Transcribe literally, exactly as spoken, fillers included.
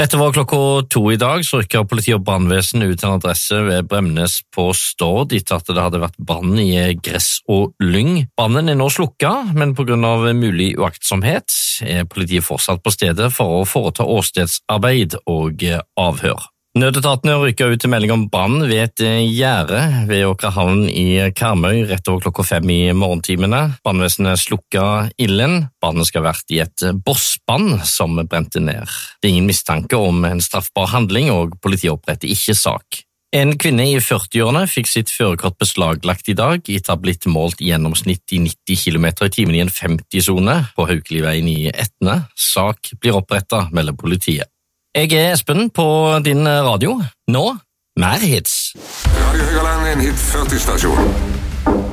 Rett over klokka to i dag så rykker politi og brannvesen ut en adresse ved Bremnes på Stord etter at det hadde vært brann i gress og lyng. Brannen er nå slukka, men på grunn av mulig uaktsomhet er politiet fortsatt på stedet for å foreta åstedsarbeid og avhør. Nødetatene rykker ut til melding om brann ved et gjerde ved Åkerhavn i Karmøy rett over klokka fem i morgentimene. Brannvesenet slukka ilden. Brannen skal ha vært i et bosspann som brente ned. Det er ingen mistanke om en straffbar handling, og politiet oppretter ikke sak. En kvinne i førtiårene fikk sitt førerkort beslaglagt i dag etter å ha blitt målt i gjennomsnitt i nitti kilometer i timen i en femti-sone på Haukeliveien i Etne. Sak blir opprettet, melder politiet. Jeg er Espen på din radio. Nå, mer hits. Radio Høgaland, en hit førti stasjon.